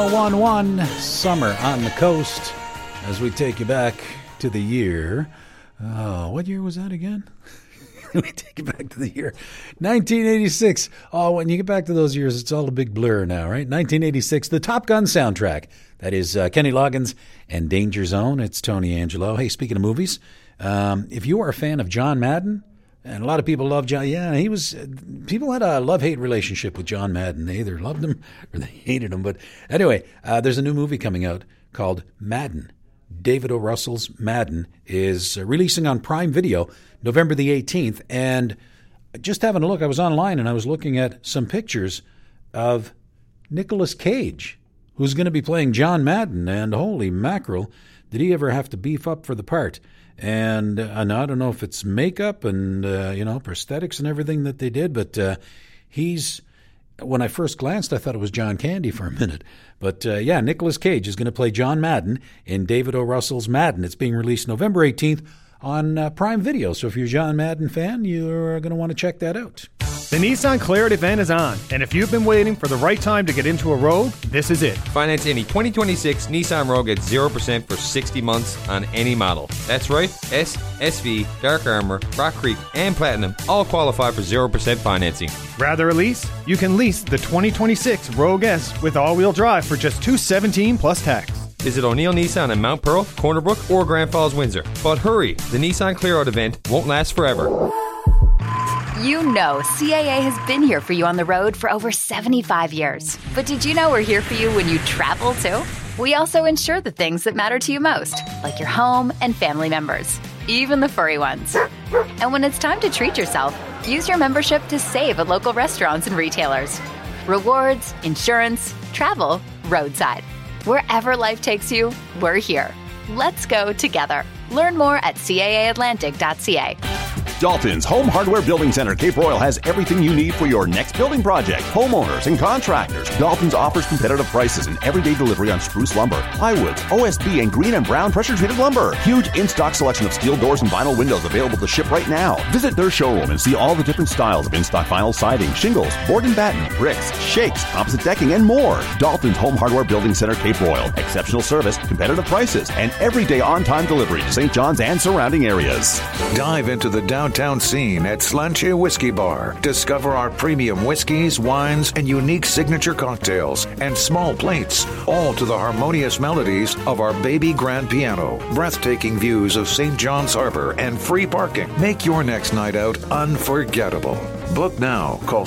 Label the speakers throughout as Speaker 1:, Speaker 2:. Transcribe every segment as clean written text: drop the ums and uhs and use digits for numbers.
Speaker 1: 1-1 Summer on the Coast as we take you back to the year. What year was that again? We take you back to the year 1986. Oh, when you get back to those years, it's all a big blur now, right? 1986, the Top Gun soundtrack. That is Kenny Loggins and Danger Zone. It's Tony Angelo. Hey, speaking of movies, if you are a fan of John Madden, and a lot of people love John. Yeah, people had a love-hate relationship with John Madden. They either loved him or they hated him. But anyway, there's a new movie coming out called Madden. David O. Russell's Madden is releasing on Prime Video November the 18th. And just having a look, I was online and I was looking at some pictures of Nicolas Cage, who's going to be playing John Madden. And holy mackerel, did he ever have to beef up for the part? And I don't know if it's makeup and, prosthetics and everything that they did, but when I first glanced, I thought it was John Candy for a minute. But, Nicolas Cage is going to play John Madden in David O. Russell's Madden. It's being released November 18th on Prime Video. So if you're a John Madden fan, you're going to want to check that out.
Speaker 2: The Nissan Clarity event is on, and if you've been waiting for the right time to get into a Rogue, this is it.
Speaker 3: Finance any 2026 Nissan Rogue at 0% for 60 months on any model. That's right, S, SV, Dark Armor, Rock Creek, and Platinum all qualify for 0% financing.
Speaker 2: Rather a lease? You can lease the 2026 Rogue S with all-wheel drive for just $217 plus tax.
Speaker 3: Visit O'Neill Nissan in Mount Pearl, Corner Brook, or Grand Falls, Windsor. But hurry, the Nissan Clear Out event won't last forever.
Speaker 4: You know CAA has been here for you on the road for over 75 years. But did you know we're here for you when you travel, too? We also insure the things that matter to you most, like your home and family members, even the furry ones. And when it's time to treat yourself, use your membership to save at local restaurants and retailers. Rewards, insurance, travel, roadside. Wherever life takes you, we're here. Let's go together. Learn more at caaatlantic.ca.
Speaker 5: Dalton's Home Hardware Building Center, Cape Royal has everything you need for your next building project. Homeowners and contractors. Dalton's offers competitive prices and everyday delivery on spruce lumber, plywoods, OSB, and green and brown pressure-treated lumber. Huge in-stock selection of steel doors and vinyl windows available to ship right now. Visit their showroom and see all the different styles of in-stock vinyl siding, shingles, board and batten, bricks, shakes, composite decking, and more. Dalton's Home Hardware Building Center, Cape Royal. Exceptional service, competitive prices, and everyday on-time delivery to St. John's and surrounding areas.
Speaker 6: Dive into the downtown scene at Slanche Whiskey Bar. Discover our premium whiskeys, wines, and unique signature cocktails and small plates, all to the harmonious melodies of our baby grand piano. Breathtaking views of St. John's Harbor and free parking. Make your next night out unforgettable. Book now. Call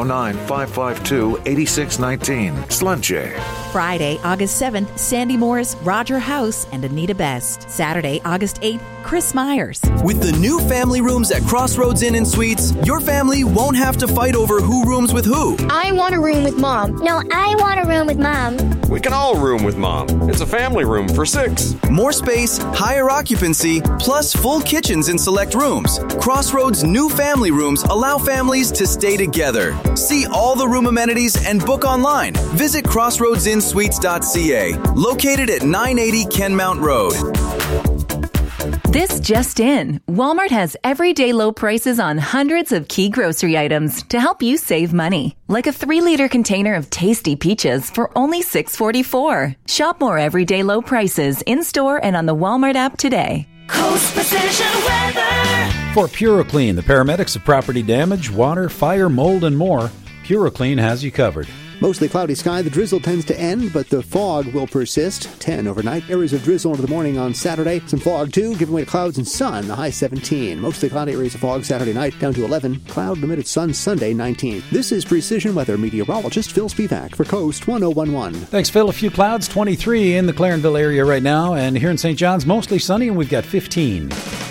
Speaker 6: 709-552-8619. Slanche.
Speaker 7: Friday, August 7th, Sandy Morris, Roger House, and Anita Best. Saturday, August 8th, Chris Myers.
Speaker 8: With the new family rooms at Crossroads Inn & Suites, your family won't have to fight over who rooms with who.
Speaker 9: I want a room with Mom.
Speaker 10: No, I want a room with Mom.
Speaker 11: We can all room with Mom. It's a family room for 6.
Speaker 8: More space, higher occupancy, plus full kitchens in select rooms. Crossroads' new family rooms allow families to stay together. See all the room amenities and book online. Visit crossroadsinsuites.ca, located at 980 Kenmount Road.
Speaker 4: This just in. Walmart has everyday low prices on hundreds of key grocery items to help you save money. Like a 3-liter container of tasty peaches for only $6.44. Shop more everyday low prices in-store and on the Walmart app today.
Speaker 12: Coast Precision Weather.
Speaker 1: For PuroClean, the paramedics of property damage, water, fire, mold, and more, PuroClean has you covered.
Speaker 13: Mostly cloudy sky. The drizzle tends to end, but the fog will persist. 10 overnight. Areas of drizzle into the morning on Saturday. Some fog, too, giving way to clouds and sun. The high 17. Mostly cloudy areas of fog Saturday night, down to 11. Cloud limited sun Sunday 19. This is Precision Weather meteorologist Phil Spivak for Coast 1011.
Speaker 1: Thanks, Phil. A few clouds, 23 in the Clarenville area right now. And here in St. John's, mostly sunny, and we've got 15.